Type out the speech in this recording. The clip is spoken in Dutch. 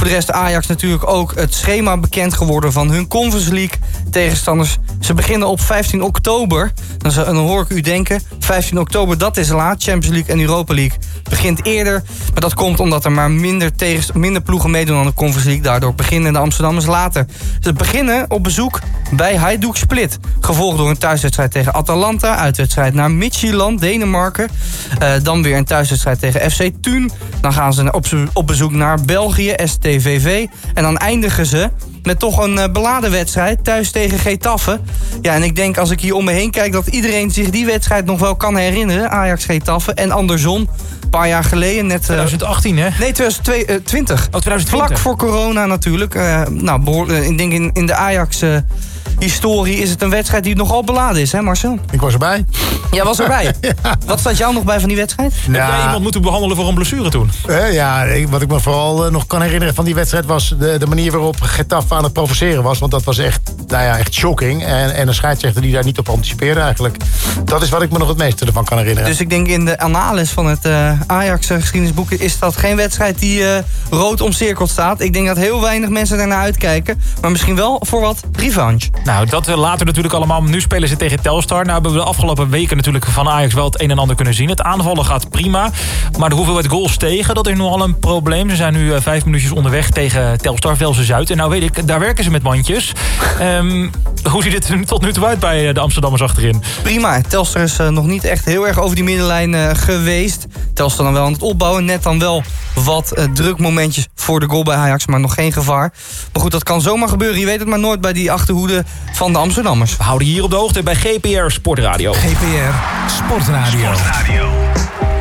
Voor de rest Ajax natuurlijk ook het schema bekend geworden van hun Conference League tegenstanders. Ze beginnen op 15 oktober. Dan hoor ik u denken, 15 oktober, dat is laat. Champions League en Europa League begint eerder. Maar dat komt omdat er maar minder ploegen meedoen aan de Conference League. Daardoor beginnen de Amsterdammers later. Ze beginnen op bezoek bij Hajduk Split. Gevolgd door een thuiswedstrijd tegen Atalanta. Uitwedstrijd naar Midtjylland, Denemarken. Dan weer een thuiswedstrijd tegen FC Thun. Dan gaan ze op bezoek naar België, STVV. En dan eindigen ze met toch een beladen wedstrijd thuis tegen Getafe. Ja, en ik denk als ik hier om me heen kijk dat iedereen zich die wedstrijd nog wel kan herinneren. Ajax-Getafe en andersom. Een paar jaar geleden net... 2018, hè? Nee, 2020. Oh, 2020. Vlak voor corona natuurlijk. Ik denk in de Ajax-historie is het een wedstrijd die nogal beladen is, hè Marcel? Ik was erbij. Jij was erbij. Ja. Wat staat jou nog bij van die wedstrijd? Heb jij iemand moeten behandelen voor een blessure toen? Wat ik me vooral nog kan herinneren van die wedstrijd was de manier waarop Getafe aan het provoceren was. Want dat was echt shocking. En een scheidsrechter die daar niet op anticipeerde eigenlijk. Dat is wat ik me nog het meeste ervan kan herinneren. Dus ik denk in de annales van het Ajax-geschiedenisboek is dat geen wedstrijd die rood omcirkeld staat. Ik denk dat heel weinig mensen daarnaar uitkijken. Maar misschien wel voor wat revanche. Nou, dat later natuurlijk allemaal. Nu spelen ze tegen Telstar. Nou hebben we de afgelopen weken natuurlijk van Ajax wel het een en ander kunnen zien. Het aanvallen gaat prima. Maar de hoeveelheid goals tegen, dat is nogal een probleem. Ze zijn nu 5 minuutjes onderweg tegen Telstar, Velsen-Zuid. En nou weet ik, daar werken ze met mandjes. Hoe ziet het tot nu toe uit bij de Amsterdammers achterin? Prima. Telstar is nog niet echt heel erg over die middenlijn geweest. Telstar dan wel aan het opbouwen. Net dan wel wat drukmomentjes voor de goal bij Ajax, maar nog geen gevaar. Maar goed, dat kan zomaar gebeuren. Je weet het maar nooit bij die achterhoede van de Amsterdammers. We houden je hier op de hoogte bij GPR Sportradio. GPR Sportradio.